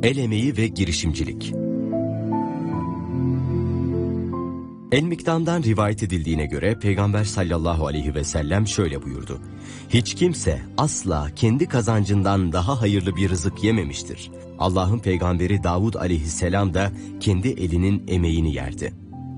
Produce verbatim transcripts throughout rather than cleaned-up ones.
El emeği ve girişimcilik. El-Mikdam'dan rivayet edildiğine göre Peygamber sallallahu aleyhi ve sellem şöyle buyurdu: Hiç kimse asla kendi kazancından daha hayırlı bir rızık yememiştir. Allah'ın peygamberi Davud aleyhisselam da kendi elinin emeğini yerdi.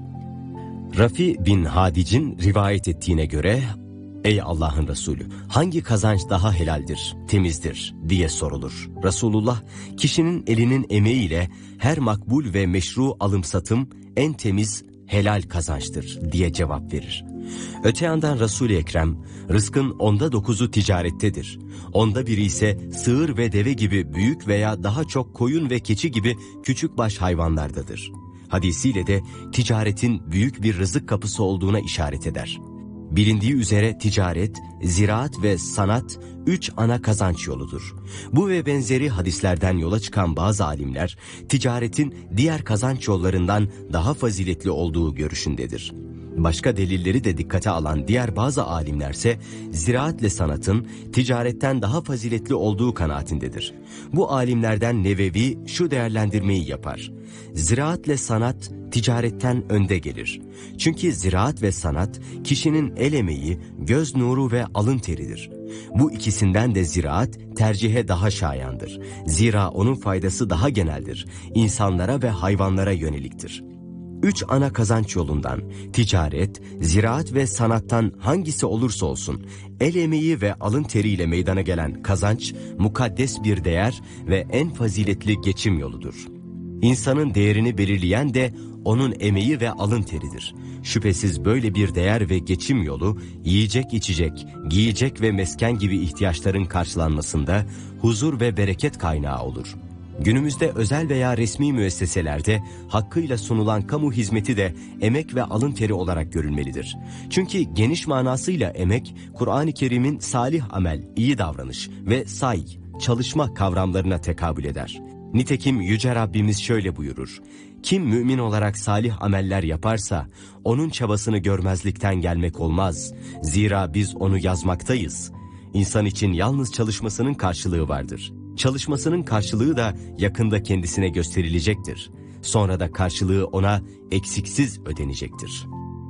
Rafi bin Hadic'in rivayet ettiğine göre, ey Allah'ın Resulü, hangi kazanç daha helaldir, temizdir diye sorulur. Resulullah, kişinin elinin emeğiyle her makbul ve meşru alım satım en temiz, helal kazançtır diye cevap verir. Öte yandan Resul-i Ekrem, rızkın onda dokuzu ticarettedir. Onda biri ise sığır ve deve gibi büyük veya daha çok koyun ve keçi gibi küçük baş hayvanlardadır. Hadisiyle de ticaretin büyük bir rızık kapısı olduğuna işaret eder. Bilindiği üzere ticaret, ziraat ve sanat üç ana kazanç yoludur. Bu ve benzeri hadislerden yola çıkan bazı alimler, ticaretin diğer kazanç yollarından daha faziletli olduğu görüşündedir. Başka delilleri de dikkate alan diğer bazı alimlerse, ziraatle sanatın ticaretten daha faziletli olduğu kanaatindedir. Bu alimlerden Nevevi şu değerlendirmeyi yapar: Ziraatle sanat ticaretten önde gelir. Çünkü ziraat ve sanat kişinin el emeği, göz nuru ve alın teridir. Bu ikisinden de ziraat tercihe daha şayandır. Zira onun faydası daha geneldir. İnsanlara ve hayvanlara yöneliktir. Üç ana kazanç yolundan, ticaret, ziraat ve sanattan hangisi olursa olsun, el emeği ve alın teriyle meydana gelen kazanç, mukaddes bir değer ve en faziletli geçim yoludur. İnsanın değerini belirleyen de onun emeği ve alın teridir. Şüphesiz böyle bir değer ve geçim yolu, yiyecek içecek, giyecek ve mesken gibi ihtiyaçların karşılanmasında huzur ve bereket kaynağı olur. Günümüzde özel veya resmi müesseselerde hakkıyla sunulan kamu hizmeti de emek ve alın teri olarak görülmelidir. Çünkü geniş manasıyla emek, Kur'an-ı Kerim'in salih amel, iyi davranış ve say, çalışma kavramlarına tekabül eder. Nitekim Yüce Rabbimiz şöyle buyurur: Kim mümin olarak salih ameller yaparsa, onun çabasını görmezlikten gelmek olmaz. Zira biz onu yazmaktayız. İnsan için yalnız çalışmasının karşılığı vardır. Çalışmasının karşılığı da yakında kendisine gösterilecektir. Sonra da karşılığı ona eksiksiz ödenecektir.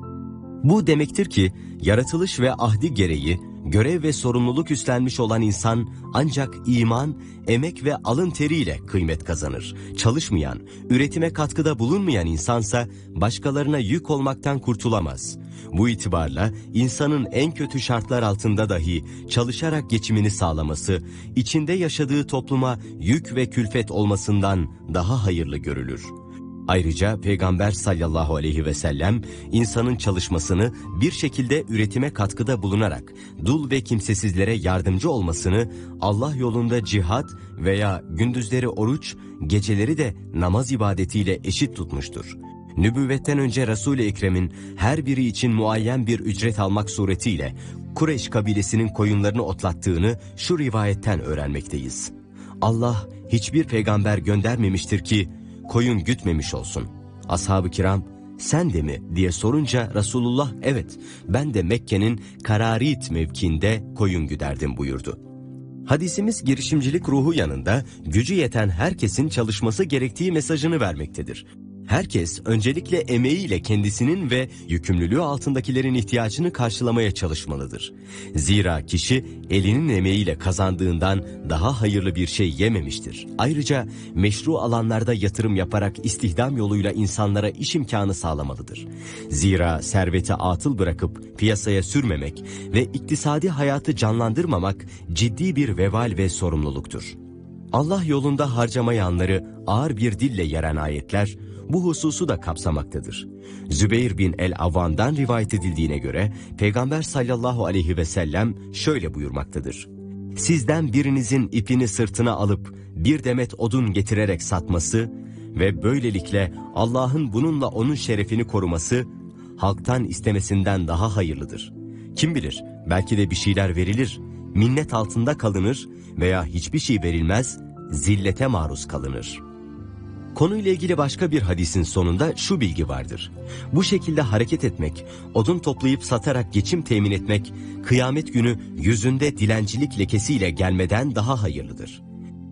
Bu demektir ki, yaratılış ve ahdi gereği, görev ve sorumluluk üstlenmiş olan insan ancak iman, emek ve alın teriyle kıymet kazanır. Çalışmayan, üretime katkıda bulunmayan insansa başkalarına yük olmaktan kurtulamaz. Bu itibarla insanın en kötü şartlar altında dahi çalışarak geçimini sağlaması, içinde yaşadığı topluma yük ve külfet olmasından daha hayırlı görülür. Ayrıca Peygamber sallallahu aleyhi ve sellem insanın çalışmasını bir şekilde üretime katkıda bulunarak dul ve kimsesizlere yardımcı olmasını, Allah yolunda cihat veya gündüzleri oruç, geceleri de namaz ibadetiyle eşit tutmuştur. Nübüvvetten önce Resul-i Ekrem'in her biri için muayyen bir ücret almak suretiyle Kureyş kabilesinin koyunlarını otlattığını şu rivayetten öğrenmekteyiz. Allah hiçbir peygamber göndermemiştir ki koyun gütmemiş olsun. Ashab-ı kiram, sen de mi diye sorunca Resulullah, evet ben de Mekke'nin Kararit mevkiinde koyun güderdim buyurdu. Hadisimiz girişimcilik ruhu yanında gücü yeten herkesin çalışması gerektiği mesajını vermektedir. Herkes öncelikle emeğiyle kendisinin ve yükümlülüğü altındakilerin ihtiyacını karşılamaya çalışmalıdır. Zira kişi elinin emeğiyle kazandığından daha hayırlı bir şey yememiştir. Ayrıca meşru alanlarda yatırım yaparak istihdam yoluyla insanlara iş imkanı sağlamalıdır. Zira serveti atıl bırakıp piyasaya sürmemek ve iktisadi hayatı canlandırmamak ciddi bir vebal ve sorumluluktur. Allah yolunda harcamayanları ağır bir dille yeren ayetler bu hususu da kapsamaktadır. Zübeyir bin el-Avvam'dan rivayet edildiğine göre Peygamber sallallahu aleyhi ve sellem şöyle buyurmaktadır: Sizden birinizin ipini sırtına alıp bir demet odun getirerek satması ve böylelikle Allah'ın bununla onun şerefini koruması, halktan istemesinden daha hayırlıdır. Kim bilir, belki de bir şeyler verilir, minnet altında kalınır veya hiçbir şey verilmez, zillete maruz kalınır. Konuyla ilgili başka bir hadisin sonunda şu bilgi vardır: Bu şekilde hareket etmek, odun toplayıp satarak geçim temin etmek, kıyamet günü yüzünde dilencilik lekesiyle gelmeden daha hayırlıdır.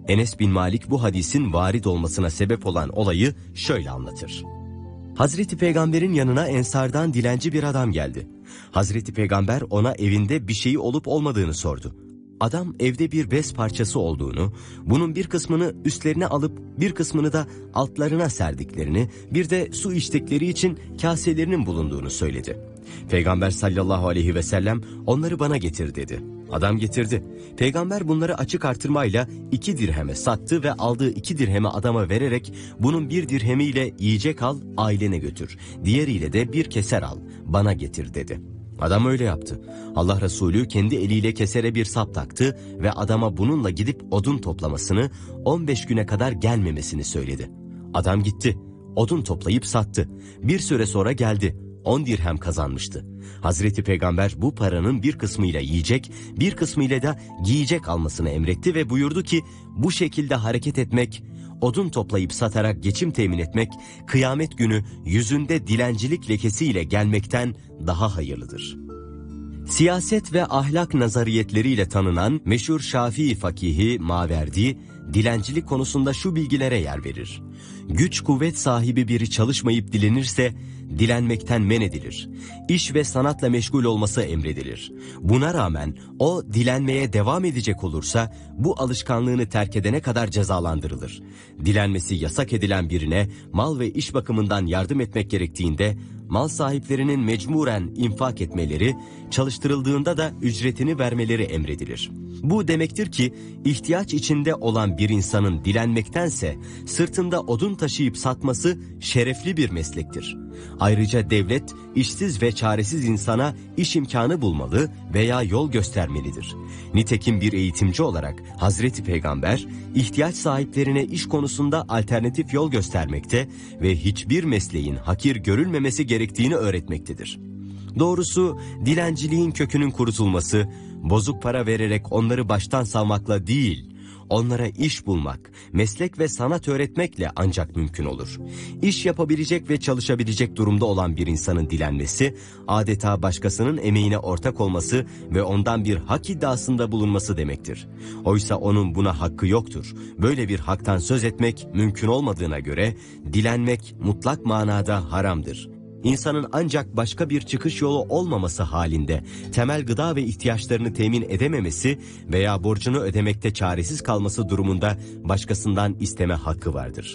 Enes bin Malik bu hadisin varid olmasına sebep olan olayı şöyle anlatır. Hazreti Peygamber'in yanına Ensardan dilenci bir adam geldi. Hazreti Peygamber ona evinde bir şeyi olup olmadığını sordu. Adam evde bir bez parçası olduğunu, bunun bir kısmını üstlerine alıp bir kısmını da altlarına serdiklerini, bir de su içtikleri için kaselerinin bulunduğunu söyledi. Peygamber sallallahu aleyhi ve sellem onları bana getir dedi. Adam getirdi. Peygamber bunları açık artırmayla iki dirheme sattı ve aldığı iki dirhemi adama vererek bunun bir dirhemiyle yiyecek al, ailene götür. Diğeriyle de bir keser al, bana getir dedi. Adam öyle yaptı. Allah Resulü kendi eliyle kesere bir sap taktı ve adama bununla gidip odun toplamasını, on beş güne kadar gelmemesini söyledi. Adam gitti. Odun toplayıp sattı. Bir süre sonra geldi. on dirhem kazanmıştı. Hazreti Peygamber bu paranın bir kısmıyla yiyecek, bir kısmıyla da giyecek almasını emretti ve buyurdu ki bu şekilde hareket etmek, odun toplayıp satarak geçim temin etmek, kıyamet günü yüzünde dilencilik lekesiyle gelmekten daha hayırlıdır. Siyaset ve ahlak nazariyetleriyle tanınan meşhur Şafii fakihi Maverdi, dilencilik konusunda şu bilgilere yer verir. Güç kuvvet sahibi biri çalışmayıp dilenirse, dilenmekten men edilir. İş ve sanatla meşgul olması emredilir. Buna rağmen o dilenmeye devam edecek olursa bu alışkanlığını terk edene kadar cezalandırılır. Dilenmesi yasak edilen birine mal ve iş bakımından yardım etmek gerektiğinde mal sahiplerinin mecburen infak etmeleri, çalıştırıldığında da ücretini vermeleri emredilir. Bu demektir ki ihtiyaç içinde olan bir insanın dilenmektense sırtında odun taşıyıp satması şerefli bir meslektir. Ayrıca devlet işsiz ve çaresiz insana iş imkanı bulmalı veya yol göstermelidir. Nitekim bir eğitimci olarak Hazreti Peygamber ihtiyaç sahiplerine iş konusunda alternatif yol göstermekte ve hiçbir mesleğin hakir görülmemesi gerektiğini öğretmektedir. Doğrusu dilenciliğin kökünün kurutulması, bozuk para vererek onları baştan savmakla değil, onlara iş bulmak, meslek ve sanat öğretmekle ancak mümkün olur. İş yapabilecek ve çalışabilecek durumda olan bir insanın dilenmesi, adeta başkasının emeğine ortak olması ve ondan bir hak iddiasında bulunması demektir. Oysa onun buna hakkı yoktur. Böyle bir haktan söz etmek mümkün olmadığına göre, dilenmek mutlak manada haramdır. İnsanın ancak başka bir çıkış yolu olmaması halinde temel gıda ve ihtiyaçlarını temin edememesi veya borcunu ödemekte çaresiz kalması durumunda başkasından isteme hakkı vardır.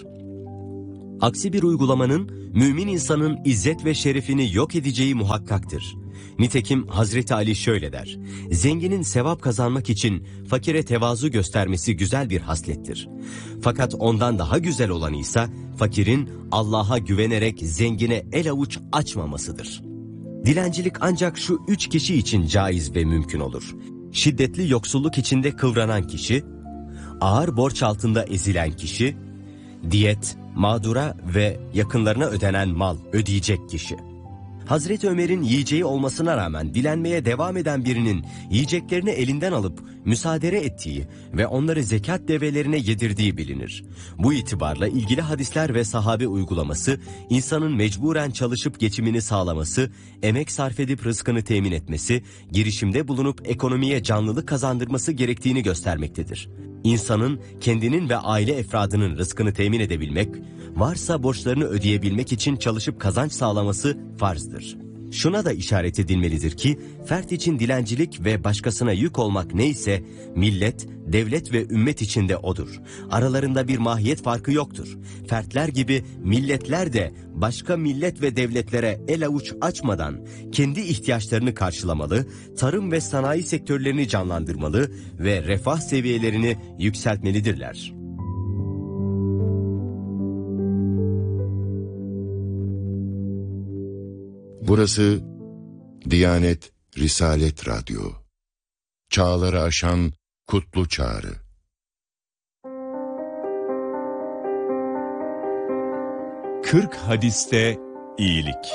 Aksi bir uygulamanın mümin insanın izzet ve şerefini yok edeceği muhakkaktır. Nitekim Hazreti Ali şöyle der: zenginin sevap kazanmak için fakire tevazu göstermesi güzel bir haslettir. Fakat ondan daha güzel olanı ise fakirin Allah'a güvenerek zengine el avuç açmamasıdır. Dilencilik ancak şu üç kişi için caiz ve mümkün olur. Şiddetli yoksulluk içinde kıvranan kişi, ağır borç altında ezilen kişi, diyet, mağdura ve yakınlarına ödenen mal ödeyecek kişi. Hazreti Ömer'in yiyeceği olmasına rağmen dilenmeye devam eden birinin yiyeceklerini elinden alıp müsaade ettiği ve onları zekat develerine yedirdiği bilinir. Bu itibarla ilgili hadisler ve sahabe uygulaması, insanın mecburen çalışıp geçimini sağlaması, emek sarf edip rızkını temin etmesi, girişimde bulunup ekonomiye canlılık kazandırması gerektiğini göstermektedir. İnsanın kendinin ve aile efradının rızkını temin edebilmek, varsa borçlarını ödeyebilmek için çalışıp kazanç sağlaması farzdır. Şuna da işaret edilmelidir ki, fert için dilencilik ve başkasına yük olmak neyse, millet, devlet ve ümmet içinde odur. Aralarında bir mahiyet farkı yoktur. Fertler gibi milletler de başka millet ve devletlere el avuç açmadan kendi ihtiyaçlarını karşılamalı, tarım ve sanayi sektörlerini canlandırmalı ve refah seviyelerini yükseltmelidirler. Burası Diyanet Risalet Radyo. Çağları aşan kutlu çağrı. Kırk hadiste iyilik.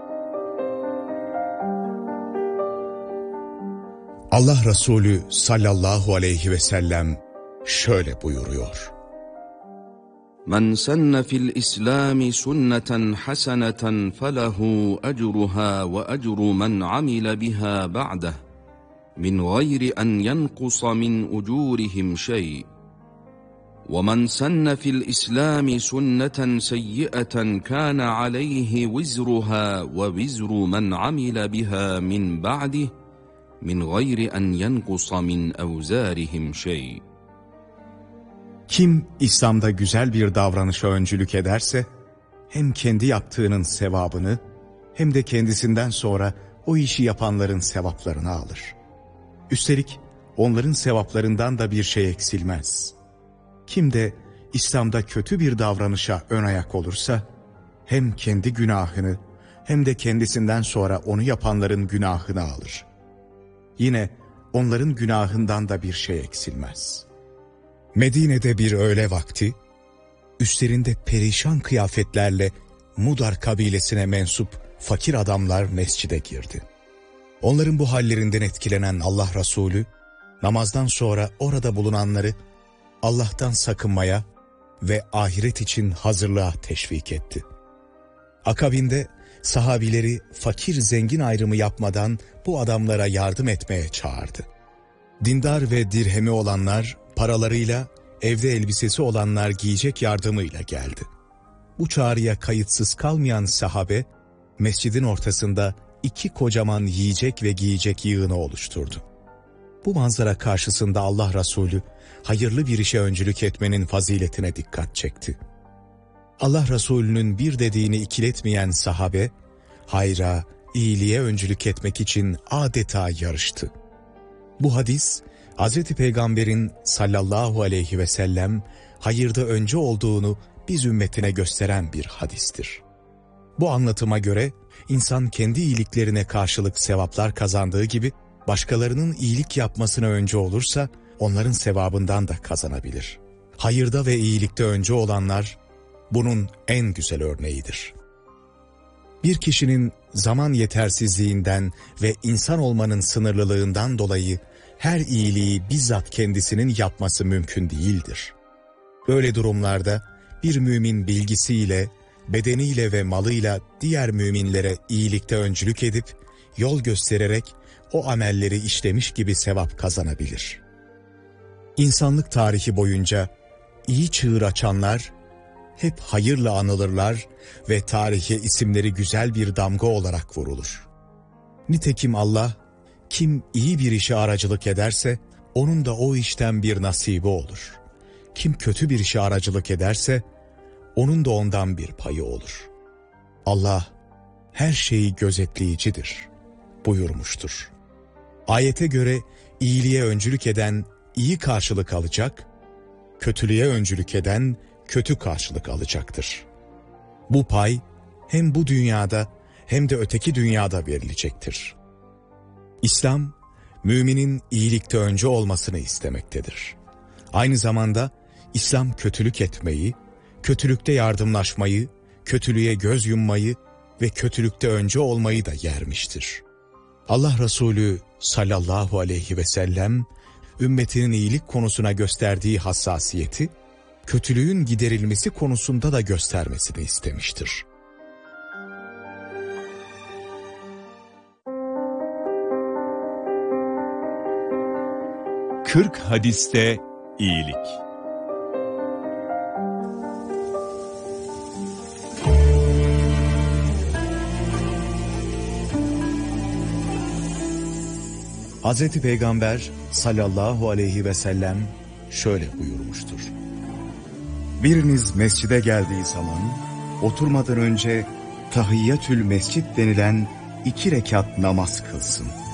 Allah Resulü sallallahu aleyhi ve sellem şöyle buyuruyor: Men senne fil İslami sünneten haseneten felehu ecruha ve ecru men amile biha ba'deh min gayri en yenkusa min ucurihim şey. وَمَنْ سَنَّ فِي الْإِسْلَامِ سُنَّةً سَيِّئَةً كَانَ عَلَيْهِ وِزْرُهَا وَوِزْرُ مَنْ عَمِلَ بِهَا مِنْ بَعْدِهِ مِنْ غَيْرِ أَنْ يَنْقُصَ مِنْ أَوْزَارِهِمْ شَيْءٍ. Kim İslam'da güzel bir davranışa öncülük ederse, hem kendi yaptığının sevabını, hem de kendisinden sonra o işi yapanların sevaplarını alır. Üstelik onların sevaplarından da bir şey eksilmez. Kim de İslam'da kötü bir davranışa ön ayak olursa, hem kendi günahını, hem de kendisinden sonra onu yapanların günahını alır. Yine onların günahından da bir şey eksilmez. Medine'de bir öğle vakti, üstlerinde perişan kıyafetlerle Mudar kabilesine mensup fakir adamlar mescide girdi. Onların bu hallerinden etkilenen Allah Resulü, namazdan sonra orada bulunanları Allah'tan sakınmaya ve ahiret için hazırlığa teşvik etti. Akabinde sahabileri fakir zengin ayrımı yapmadan bu adamlara yardım etmeye çağırdı. Dindar ve dirhemi olanlar paralarıyla, evde elbisesi olanlar giyecek yardımıyla geldi. Bu çağrıya kayıtsız kalmayan sahabe, mescidin ortasında iki kocaman yiyecek ve giyecek yığını oluşturdu. Bu manzara karşısında Allah Resulü, hayırlı bir işe öncülük etmenin faziletine dikkat çekti. Allah Resulü'nün bir dediğini ikiletmeyen sahabe, hayra, iyiliğe öncülük etmek için adeta yarıştı. Bu hadis, Hazreti Peygamber'in sallallahu aleyhi ve sellem hayırda önce olduğunu biz ümmetine gösteren bir hadistir. Bu anlatıma göre insan kendi iyiliklerine karşılık sevaplar kazandığı gibi başkalarının iyilik yapmasına önce olursa onların sevabından da kazanabilir. Hayırda ve iyilikte önce olanlar bunun en güzel örneğidir. Bir kişinin zaman yetersizliğinden ve insan olmanın sınırlılığından dolayı her iyiliği bizzat kendisinin yapması mümkün değildir. Böyle durumlarda bir mümin bilgisiyle, bedeniyle ve malıyla diğer müminlere iyilikte öncülük edip yol göstererek o amelleri işlemiş gibi sevap kazanabilir. İnsanlık tarihi boyunca iyi çığır açanlar hep hayırla anılırlar ve tarihe isimleri güzel bir damga olarak vurulur. Nitekim Allah, kim iyi bir işe aracılık ederse onun da o işten bir nasibi olur. Kim kötü bir işe aracılık ederse onun da ondan bir payı olur. Allah her şeyi gözetleyicidir buyurmuştur. Ayete göre iyiliğe öncülük eden iyi karşılık alacak, kötülüğe öncülük eden kötü karşılık alacaktır. Bu pay hem bu dünyada hem de öteki dünyada verilecektir. İslam, müminin iyilikte önce olmasını istemektedir. Aynı zamanda İslam kötülük etmeyi, kötülükte yardımlaşmayı, kötülüğe göz yummayı ve kötülükte önce olmayı da yermiştir. Allah Resulü sallallahu aleyhi ve sellem, ümmetinin iyilik konusuna gösterdiği hassasiyeti, kötülüğün giderilmesi konusunda da göstermesini istemiştir. kırk hadiste iyilik. Hazreti Peygamber sallallahu aleyhi ve sellem şöyle buyurmuştur. Biriniz mescide geldiği zaman oturmadan önce tahiyyatül mescid denilen iki rekat namaz kılsın.